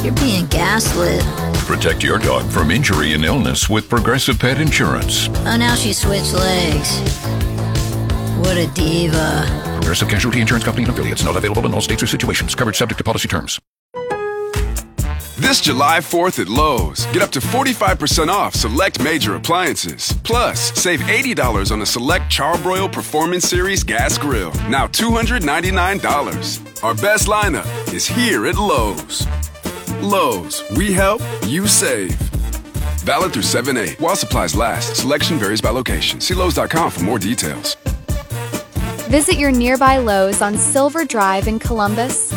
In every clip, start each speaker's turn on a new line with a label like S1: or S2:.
S1: You're being gaslit.
S2: Protect your dog from injury and illness with Progressive Pet Insurance.
S1: Oh, now she switched legs. What a diva.
S2: Progressive Casualty Insurance Company and affiliates. Not available in all states or situations. Coverage subject to policy terms.
S3: This July 4th at Lowe's, get up to 45% off select major appliances. Plus, save $80 on a select Charbroil Performance Series gas grill. Now $299. Our best lineup is here at Lowe's. Lowe's, we help, you save. Valid through 7/8. While supplies last, selection varies by location. See Lowes.com for more details.
S4: Visit your nearby Lowe's on Silver Drive in Columbus.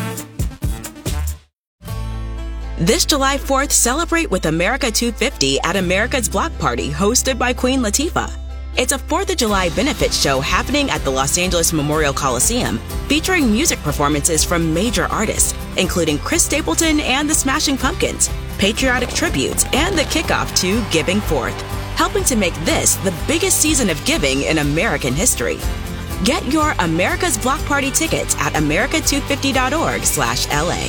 S5: This July 4th, celebrate with America 250 at America's Block Party, hosted by Queen Latifah. It's a 4th of July benefit show happening at the Los Angeles Memorial Coliseum, featuring music performances from major artists, including Chris Stapleton and the Smashing Pumpkins, patriotic tributes, and the kickoff to Giving Forth, helping to make this the biggest season of giving in American history. Get your America's Block Party tickets at america250.org/LA.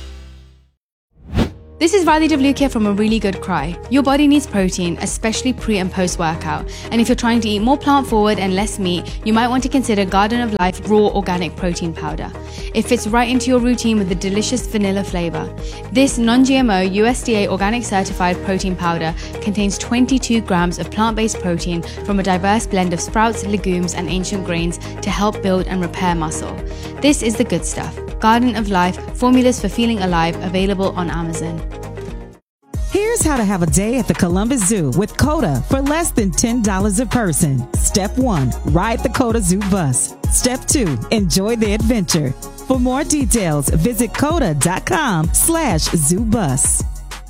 S6: This is Radhi Devlukia from A Really Good Cry. Your body needs protein, especially pre and post workout. And if you're trying to eat more plant forward and less meat, you might want to consider Garden of Life Raw Organic Protein Powder. It fits right into your routine with a delicious vanilla flavor. This non-GMO USDA organic certified protein powder contains 22 grams of plant-based protein from a diverse blend of sprouts, legumes, and ancient grains to help build and repair muscle. This is the good stuff. Garden of Life, formulas for feeling alive, available on Amazon.
S7: Here's how to have a day at the Columbus Zoo with COTA for less than $10 a person. Step 1, ride the COTA Zoo bus. Step 2, enjoy the adventure. For more details, visit COTA.com/zoobus.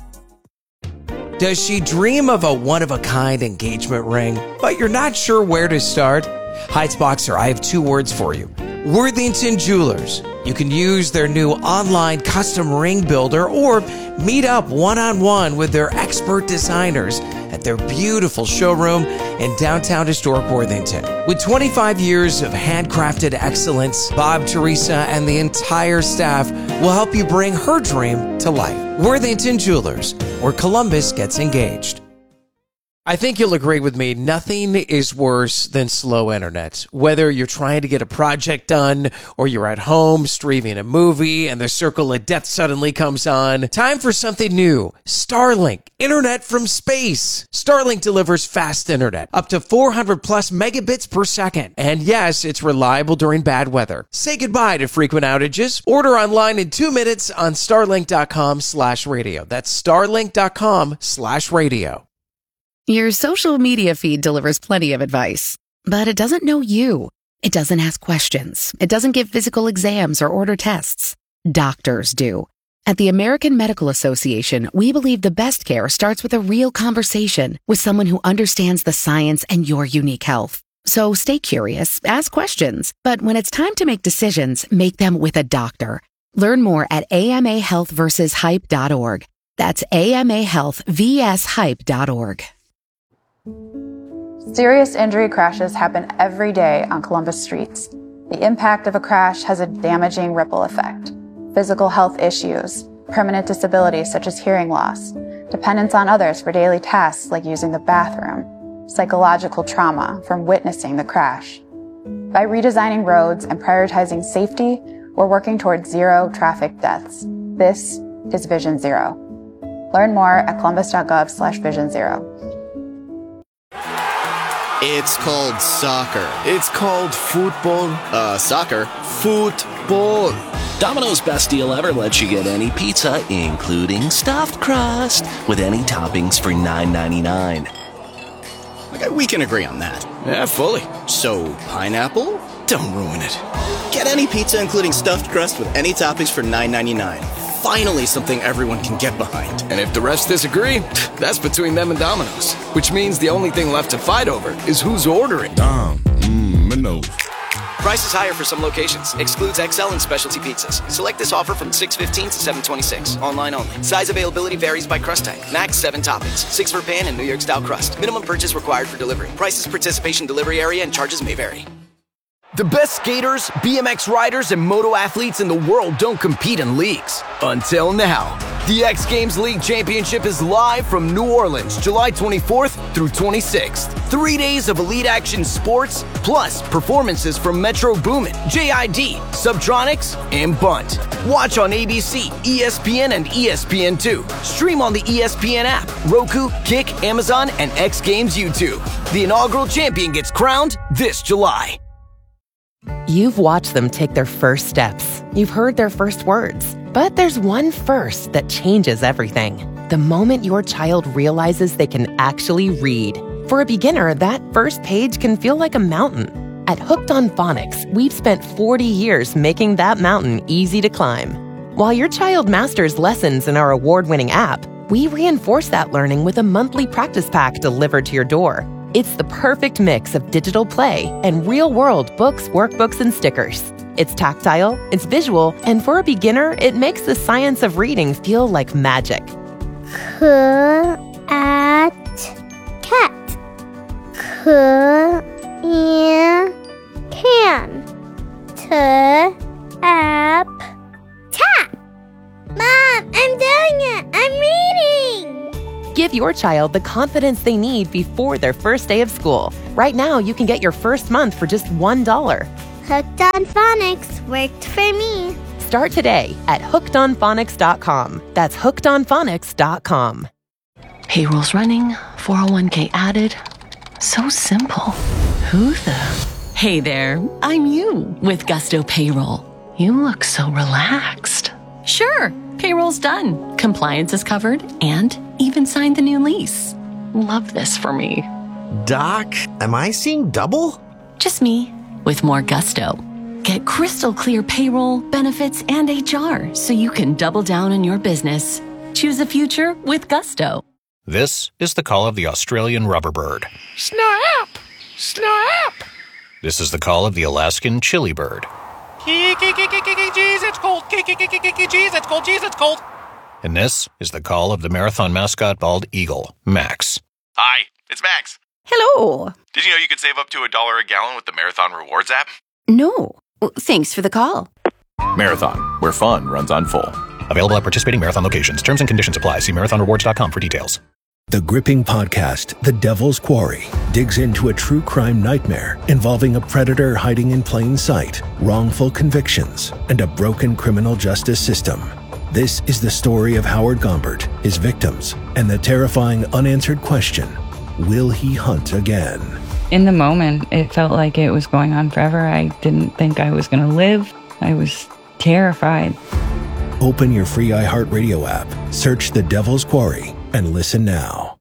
S8: Does she dream of a one-of-a-kind engagement ring, but you're not sure where to start? Heights Boxer, I have 2 words for you. Worthington Jewelers. You can use their new online custom ring builder or meet up one-on-one with their expert designers at their beautiful showroom in downtown historic Worthington. With 25 years of handcrafted excellence, Bob, Teresa, and the entire staff will help you bring her dream to life. Worthington Jewelers, where Columbus gets engaged. I think you'll agree with me, nothing is worse than slow internet. Whether you're trying to get a project done or you're at home streaming a movie and the circle of death suddenly comes on, time for something new. Starlink, internet from space. Starlink delivers fast internet, up to 400 plus megabits per second. And yes, it's reliable during bad weather. Say goodbye to frequent outages. Order online in 2 minutes on starlink.com/radio. That's starlink.com/radio.
S9: Your social media feed delivers plenty of advice, but it doesn't know you. It doesn't ask questions. It doesn't give physical exams or order tests. Doctors do. At the American Medical Association, we believe the best care starts with a real conversation with someone who understands the science and your unique health. So stay curious, ask questions, but when it's time to make decisions, make them with a doctor. Learn more at amahealthversushype.org. That's amahealthvshype.org.
S10: Serious injury crashes happen every day on Columbus streets. The impact of a crash has a damaging ripple effect. Physical health issues, permanent disabilities such as hearing loss, dependence on others for daily tasks like using the bathroom, psychological trauma from witnessing the crash. By redesigning roads and prioritizing safety, we're working towards zero traffic deaths. This is Vision Zero. Learn more at columbus.gov/vision0.
S11: It's called soccer.
S12: It's called football.
S11: Soccer. Football.
S12: Domino's best deal ever lets you get any pizza, including stuffed crust, with any toppings for $9.99.
S11: Okay, we can agree on that.
S12: Yeah, fully.
S11: So, pineapple?
S12: Don't ruin it.
S11: Get any pizza, including stuffed crust, with any toppings for $9.99. Finally, something everyone can get behind.
S12: And if the rest disagree, that's between them and Domino's. Which means the only thing left to fight over is who's ordering.
S13: Domino's.
S14: Price is higher for some locations. Excludes XL and specialty pizzas. Select this offer from 6/15 to 7/26. Online only. Size availability varies by crust type. Max 7 toppings. 6 for pan and New York style crust. Minimum purchase required for delivery. Prices, participation, delivery area, and charges may vary.
S15: The best skaters, BMX riders, and moto athletes in the world don't compete in leagues. Until now. The X Games League Championship is live from New Orleans, July 24th through 26th. 3 days of elite action sports, plus performances from Metro Boomin, JID, Subtronics, and Bunt. Watch on ABC, ESPN, and ESPN2. Stream on the ESPN app, Roku, Kick, Amazon, and X Games YouTube. The inaugural champion gets crowned this July.
S9: You've watched them take their first steps. You've heard their first words. But there's one first that changes everything. The moment your child realizes they can actually read. For a beginner, that first page can feel like a mountain. At Hooked on Phonics, we've spent 40 years making that mountain easy to climb. While your child masters lessons in our award-winning app, we reinforce that learning with a monthly practice pack delivered to your door. It's the perfect mix of digital play and real-world books, workbooks, and stickers. It's tactile, it's visual, and for a beginner, it makes the science of reading feel like magic.
S16: Cat. Can. Tap. Mom, I'm doing it! I'm reading!
S9: Give your child the confidence they need before their first day of school. Right now, you can get your first month for just $1.
S16: Hooked on Phonics worked for me.
S9: Start today at hookedonphonics.com. That's hookedonphonics.com.
S17: Payroll's running, 401k added. So simple. Who the? Hey there, I'm you with Gusto Payroll. You look so relaxed. Sure, payroll's done. Compliance is covered and even signed the new lease. Love this for me.
S18: Doc, am I seeing double?
S17: Just me. With more Gusto. Get crystal clear payroll, benefits, and HR so you can double down on your business. Choose a future with Gusto.
S19: This is the call of the Australian rubberbird.
S20: Snap! Snap!
S19: This is the call of the Alaskan chili bird.
S20: Jeez, it's cold. Jeez, it's cold. Jeez, it's cold.
S19: And this is the call of the marathon mascot bald eagle, Max.
S21: Hi, it's Max.
S22: Hello.
S21: Did you know you could save up to $1 a gallon with the Marathon Rewards app?
S22: No. Well, thanks for the call.
S23: Marathon, where fun runs on full.
S19: Available at participating Marathon locations. Terms and conditions apply. See marathonrewards.com for details.
S24: The gripping podcast, The Devil's Quarry, digs into a true crime nightmare involving a predator hiding in plain sight, wrongful convictions, and a broken criminal justice system. This is the story of Howard Gombert, his victims, and the terrifying unanswered question, will he hunt again?
S25: In the moment, it felt like it was going on forever. I didn't think I was going to live. I was terrified.
S24: Open your free iHeartRadio app, search The Devil's Quarry, and listen now.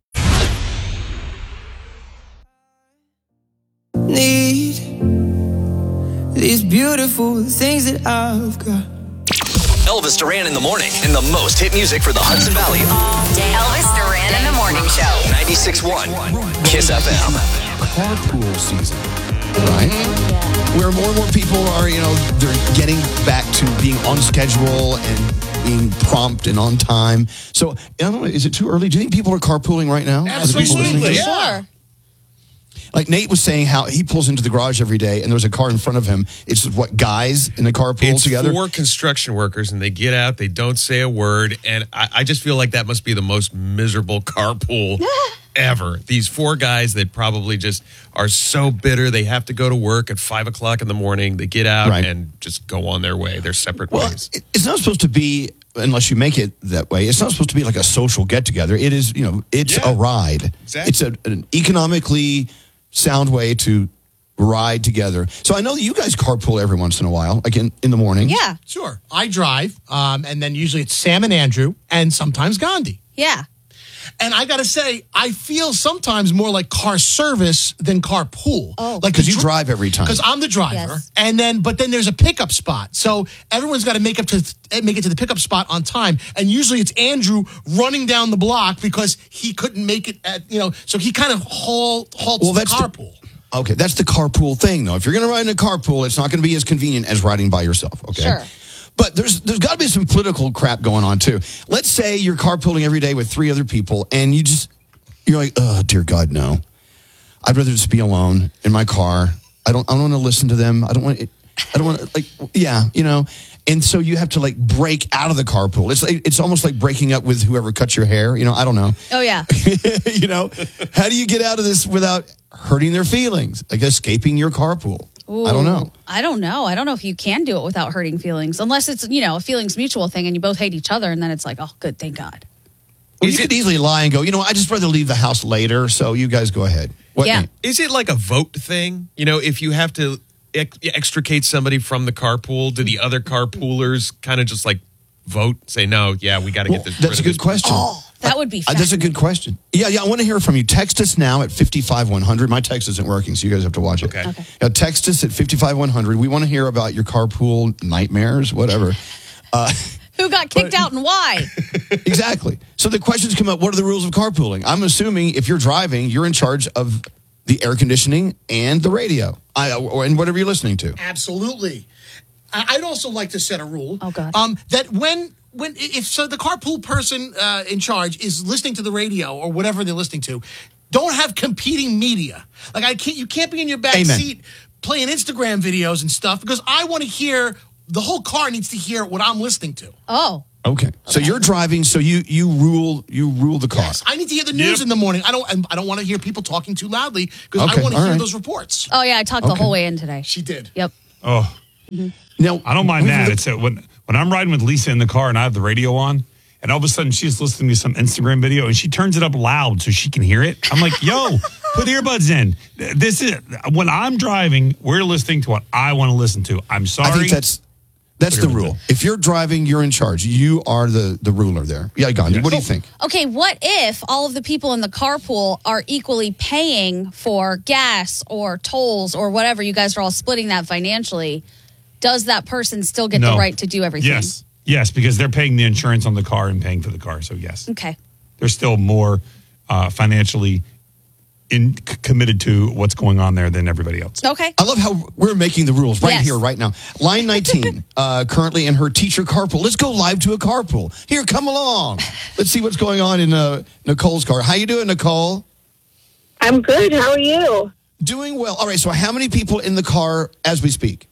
S26: Need these beautiful things that I've got.
S27: Elvis Duran in the morning and the most hit music for the Hudson Valley.
S28: Elvis Duran in the morning show.
S27: 96.1 Kiss FM.
S29: Carpool season, right? Where more and more people are, they're getting back to being on schedule and being prompt and on time. So, I don't know, is it too early? Do you think people are carpooling right now? Absolutely,
S28: yeah.
S29: Like Nate was saying how he pulls into the garage every day and there's a car in front of him. It's what, guys in the carpool together?
S30: It's 4 construction workers and they get out, they don't say a word. And I just feel like that must be the most miserable carpool ever. These 4 guys that probably just are so bitter. They have to go to work at 5 o'clock in the morning. They get out and just go on their way. They're separate ways.
S29: It's not supposed to be, unless you make it that way, it's not supposed to be like a social get-together. It is, it's a ride.
S30: Exactly.
S29: It's an economically sound way to ride together. So I know that you guys carpool every once in a while, like in the morning.
S31: Yeah. Sure. I drive, and then usually it's Sam and Andrew, and sometimes Gandhi.
S28: Yeah.
S31: And I got to say, I feel sometimes more like car service than carpool.
S28: Oh.
S29: Like, because you drive every time.
S31: Because I'm the driver.
S28: Yes.
S31: And then, but then there's a pickup spot. So everyone's got to make it to the pickup spot on time. And usually it's Andrew running down the block because he couldn't make it so he kind of halts the carpool.
S29: Okay, that's the carpool thing, though. If you're going to ride in a carpool, it's not going to be as convenient as riding by yourself, okay?
S28: Sure.
S29: But there's got to be some political crap going on, too. Let's say you're carpooling every day with 3 other people, and you're like, oh, dear God, no. I'd rather just be alone in my car. I don't want to listen to them. I don't want it. I don't want to, like, yeah, you know. And so you have to, like, break out of the carpool. It's almost like breaking up with whoever cuts your hair. You know, I don't know.
S1: Oh, yeah.
S29: You know, how do you get out of this without hurting their feelings? Like escaping your carpool?
S1: Ooh,
S29: I don't know.
S1: I don't know if you can do it without hurting feelings, unless it's, you know, a feelings mutual thing and you both hate each other, and then it's like, oh, good, thank God.
S29: Well, you could easily lie and go, you know, I just rather leave the house later, so you guys go ahead. What,
S1: yeah.
S29: Nate?
S30: Is it like a vote thing? You know, if you have to extricate somebody from the carpool, do the other carpoolers kind of just like vote, say, no, yeah, we got to get this.
S29: That's a good question.
S1: Oh, that would be
S29: that's a good question. Yeah, I want to hear from you. Text us now at 55100. My text isn't working, so you guys have to watch it.
S30: Okay.
S29: Now, text us at 55100. We want to hear about your carpool nightmares, whatever.
S1: Who got kicked out and why?
S29: Exactly. So the questions come up, what are the rules of carpooling? I'm assuming if you're driving, you're in charge of the air conditioning and the radio and whatever you're listening to.
S31: Absolutely. I'd also like to set a rule.
S1: Oh, God.
S31: That if the carpool person in charge is listening to the radio or whatever they're listening to, don't have competing media. Like you can't be in your back seat playing Instagram videos and stuff, because I want to hear, the whole car needs to hear what I'm listening to.
S1: Oh.
S29: Okay. So you're driving, so you rule the car.
S31: Yes, I need to hear the news in the morning. I don't want to hear people talking too loudly, because I want to hear those reports.
S1: Oh, yeah, I talked the whole way in today.
S31: She did.
S1: Yep.
S2: Oh.
S1: Mm-hmm.
S2: Now, I don't mind that. It's when I'm riding with Lisa in the car and I have the radio on, and all of a sudden she's listening to some Instagram video and she turns it up loud so she can hear it. I'm like, yo, put earbuds in. This is when I'm driving, we're listening to what I want to listen to. I'm sorry.
S29: I think that's the rule. If you're driving, you're in charge. You are the ruler there. Yeah, Gandhi, what do you think?
S1: Okay, what if all of the people in the carpool are equally paying for gas or tolls or whatever? You guys are all splitting that financially. Does that person still get the right to do everything?
S2: Yes, because they're paying the insurance on the car and paying for the car. So, yes.
S1: Okay.
S2: They're still more financially committed to what's going on there than everybody else.
S1: Okay.
S29: I love how we're making the rules here, right now. Line 19, currently in her teacher carpool. Let's go live to a carpool. Here, come along. Let's see what's going on in Nicole's car. How you doing, Nicole?
S3: I'm good. How are you?
S29: Doing well. All right, so how many people in the car as we speak?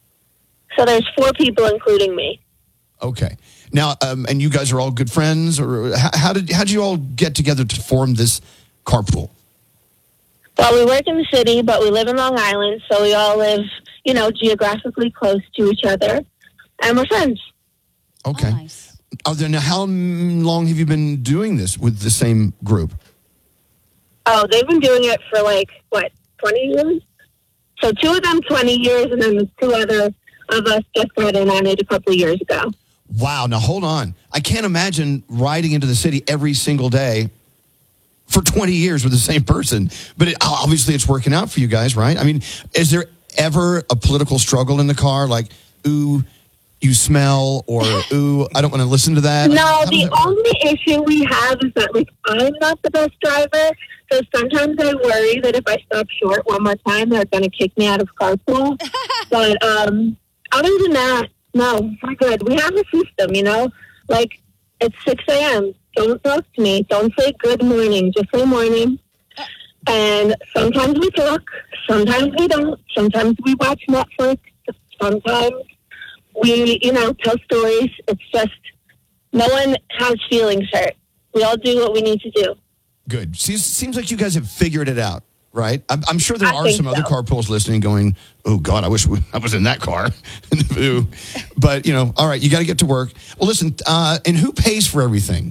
S3: So there's 4 people, including me.
S29: Okay. Now, and you guys are all good friends, or how did you all get together to form this carpool?
S3: Well, we work in the city, but we live in Long Island, so we all live, geographically close to each other, and we're friends.
S29: Okay. Oh, nice. Now, how long have you been doing this with the same group?
S3: Oh, they've been doing it for 20 years? So 2 of them 20 years, and then the 2 other of us just got in on it a couple of years ago.
S29: Wow. Now, hold on. I can't imagine riding into the city every single day for 20 years with the same person. But obviously it's working out for you guys, right? I mean, is there ever a political struggle in the car? Like, ooh, you smell, or ooh, I don't want to listen to that?
S3: No, the only issue we have is that, I'm not the best driver. So sometimes I worry that if I stop short one more time, they're going to kick me out of carpool. But other than that, no, we're good. We have a system, it's 6 a.m. Don't talk to me. Don't say good morning. Just say morning. And sometimes we talk. Sometimes we don't. Sometimes we watch Netflix. Sometimes we, tell stories. It's just no one has feelings hurt. We all do what we need to do.
S29: Good. Seems like you guys have figured it out, right? I'm sure there are some other carpools listening going, oh, God, I wish I was in that car. But, all right, you got to get to work. Well, listen, and who pays for everything?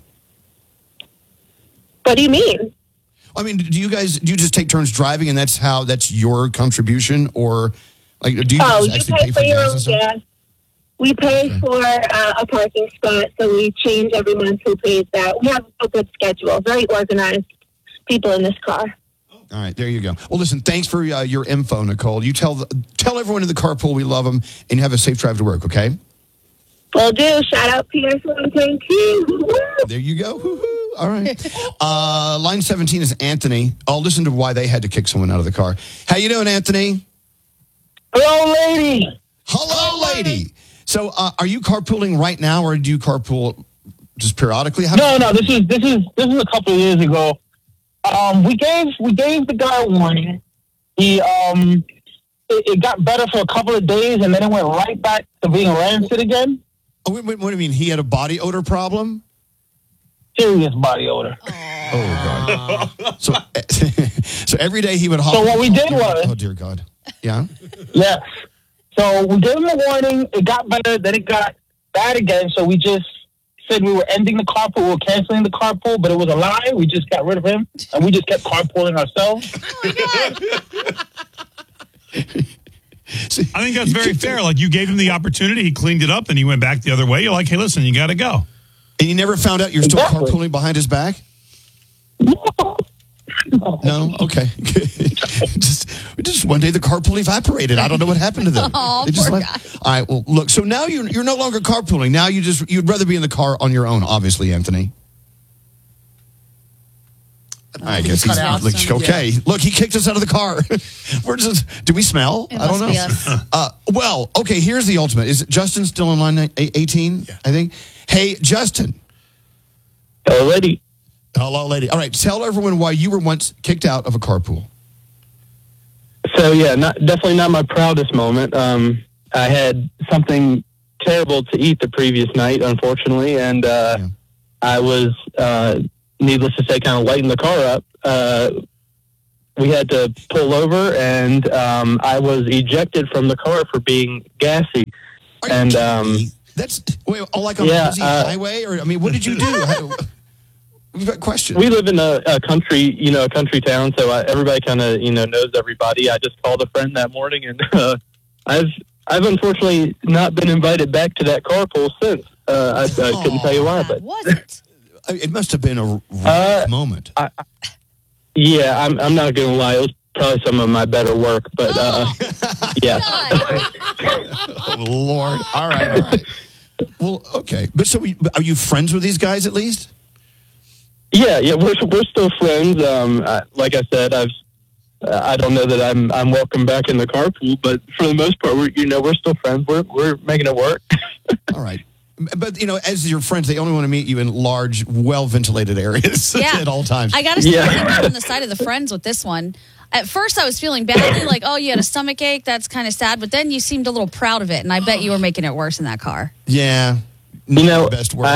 S3: What do you mean?
S29: I mean, do you just take turns driving and that's your contribution? Or, do you guys actually pay for
S3: your
S29: gas
S3: own gas? We pay for a parking spot, so we change every month who pays that. We have a good schedule, very organized people in this car.
S29: All right, there you go. Well, listen, thanks for your info, Nicole. You tell everyone in the carpool we love them, and have a safe drive to work, okay?
S3: Will do. Shout out PS1. Thank you.
S29: There you go. Woo-hoo. All right. Line 17 is Anthony. I'll listen to why they had to kick someone out of the car. How you doing, Anthony?
S4: Hello, lady.
S29: Hello, lady. So, are you carpooling right now, or do you carpool just periodically?
S4: No. This is a couple of years ago. We gave the guy a warning. He it got better for a couple of days, and then it went right back to being rancid again.
S29: Oh, what do you mean? He had a body odor problem?
S4: Serious body odor.
S29: Oh, God. So every day he would hop.
S4: So what we did was...
S29: Oh, dear God. Yeah?
S4: Yes. So we gave him a warning. It got better. Then it got bad again. So we just said we were ending the carpool. We were canceling the carpool, but it was a lie. We just got rid of him, and we just kept carpooling ourselves.
S1: Oh, my God.
S2: I think that's very fair. Like, you gave him the opportunity, he cleaned it up, and he went back the other way. You're like, hey, listen, you got to go.
S29: And you never found out you're still carpooling behind his back? No? Okay. just one day the carpool evaporated. I don't know what happened to them.
S1: Oh,
S29: They just
S1: poor
S29: left. All right, well, look, so now you're no longer carpooling. Now you'd rather be in the car on your own, obviously, Anthony. I guess he's like, okay. Look, he kicked us out of the car. Do we smell?
S1: It
S29: I don't know.
S1: must be us.
S29: Well, okay, here's the ultimate. Is Justin still in line 18, yeah. I think? Hey, Justin.
S4: Hello, lady.
S29: Hello, lady. All right, tell everyone why you were once kicked out of a carpool.
S4: So, yeah, definitely not my proudest moment. I had something terrible to eat the previous night, unfortunately, and I was... needless to say, kind of lighten the car up. We had to pull over, and I was ejected from the car for being gassy.
S29: That's like on a busy highway, or I mean, what did you do? We've got questions.
S4: We live in a country, a country town, so everybody kind of knows everybody. I just called a friend that morning, and I've unfortunately not been invited back to that carpool since. I couldn't tell you why, but
S1: was it?
S29: It must have been a rough moment.
S4: I'm not going to lie. It was probably some of my better work, but yeah.
S29: Oh, Lord. All right. Well, okay. But so are you friends with these guys at least?
S4: Yeah, we're still friends. Like I said, I don't know that I'm welcome back in the carpool, but for the most part, we're still friends. We're making it work.
S29: All right. But, as your friends, they only want to meet you in large, well-ventilated areas at all times.
S1: I got to say, I'm on the side of the friends with this one. At first, I was feeling badly, like, oh, you had a stomach ache. That's kind of sad. But then you seemed a little proud of it, and I bet you were making it worse in that car.
S29: Yeah.
S4: Best work.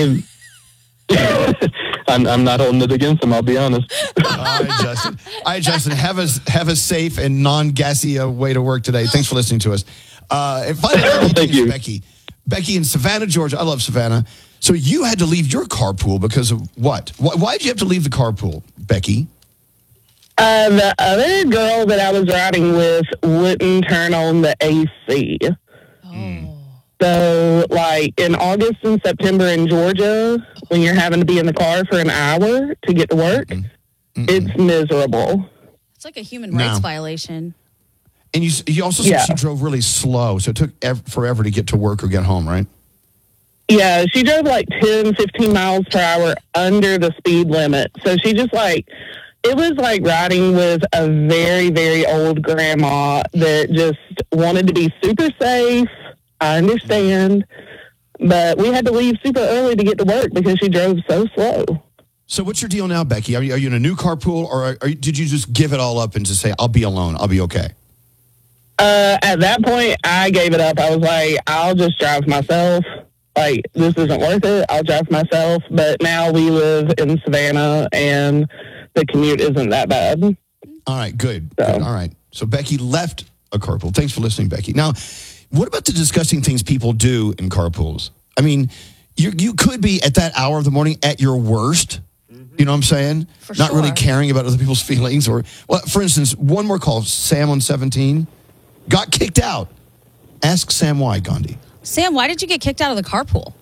S4: I'm not holding it against him, I'll be honest.
S29: All right, Justin. Have a safe and non-gassy way to work today. Thanks for listening to us. And finally, thank you, Becky in Savannah, Georgia. I love Savannah. So you had to leave your carpool because of what? Why did you have to leave the carpool, Becky?
S3: The other girl that I was riding with wouldn't turn on the AC. Oh. So, like, in August and September in Georgia, when you're having to be in the car for an hour to get to work, it's miserable.
S1: It's like a human rights violation.
S29: And you also said she drove really slow, so it took forever to get to work or get home, right?
S3: Yeah, she drove like 10, 15 miles per hour under the speed limit. So she just it was like riding with a very, very old grandma that just wanted to be super safe. I understand. But we had to leave super early to get to work because she drove so slow.
S29: So what's your deal now, Becky? Are you in a new carpool, or did you just give it all up and just say, I'll be alone, I'll be okay?
S3: At that point, I gave it up. I was like, I'll just drive myself. Like, this isn't worth it. I'll drive myself. But now we live in Savannah, and the commute isn't that bad.
S29: All right, good. All right. So Becky left a carpool. Thanks for listening, Becky. Now, what about the disgusting things people do in carpools? I mean, you could be at that hour of the morning at your worst. You know what I'm saying? Not really caring about other people's feelings. Or, well, for instance, one more call. Sam on 17 got kicked out. Ask Sam why, Gandhi.
S1: Sam, why did you get kicked out of the carpool?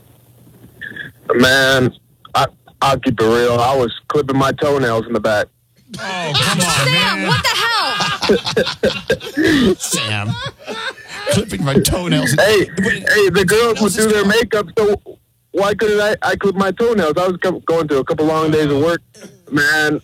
S5: Man, I'll keep it real. I was clipping my toenails in the back.
S2: Oh, come on,
S1: Sam,
S2: man.
S1: what the hell?
S29: Sam. Clipping my toenails.
S5: Hey, the girls would do their makeup, so why couldn't I clip my toenails? I was going through a couple long days of work. Man,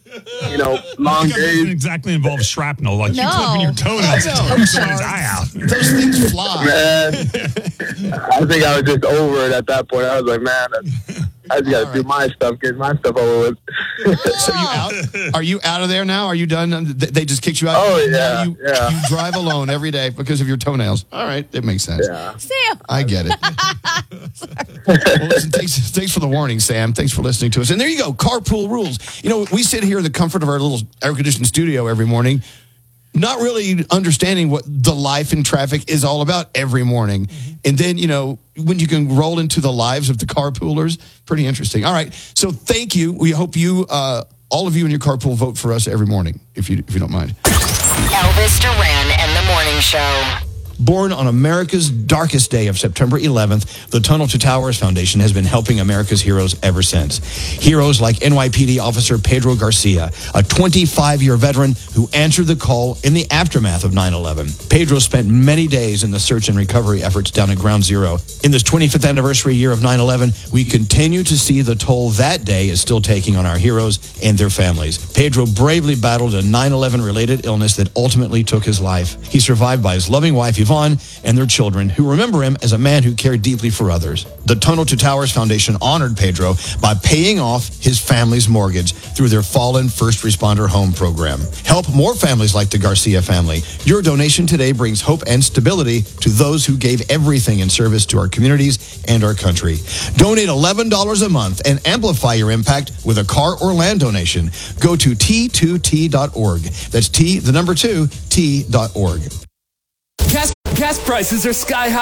S5: long days.
S2: Doesn't exactly involve shrapnel. Like, you clipping your toenails to
S29: I'm sorry.
S2: his eye out.
S29: Those things fly.
S5: Man, I think I was just over it at that point. I was like, man, I just got to do my stuff, get my stuff over with.
S29: So you out? Are you out of there now? Are you done? They just kicked you out?
S5: Oh,
S29: And
S5: yeah,
S29: now you drive alone every day because of your toenails. All right, that makes sense.
S5: Yeah.
S1: Sam.
S29: I get it. Well, listen, thanks for the warning, Sam. Thanks for listening to us. And there you go, carpool rules. You know, we sit here in the comfort of our little air-conditioned studio every morning, not really understanding what the life in traffic is all about every morning. And then, you know, when you can roll into the lives of the carpoolers, pretty interesting. All right, so thank you. We hope you, all of you in your carpool, vote for us every morning, if you don't mind.
S28: Elvis Duran and the Morning Show.
S29: Born on America's darkest day of September 11th, the Tunnel to Towers Foundation has been helping America's heroes ever since. Heroes like NYPD officer Pedro Garcia, a 25-year veteran who answered the call in the aftermath of 9/11. Pedro spent many days in the search and recovery efforts down at Ground Zero. In this 25th anniversary year of 9/11, we continue to see the toll that day is still taking on our heroes and their families. Pedro bravely battled a 9/11-related illness that ultimately took his life. He's survived by his loving wife, Yvonne, and their children, who remember him as a man who cared deeply for others. The Tunnel to Towers Foundation honored Pedro by paying off his family's mortgage through their Fallen First Responder Home program. Help more families like the Garcia family. Your donation today brings hope and stability to those who gave everything in service to our communities and our country. Donate $11 a month and amplify your impact with a car or land donation. Go to T2T.org. That's T, the number 2, T.org.
S6: Gas prices are sky high.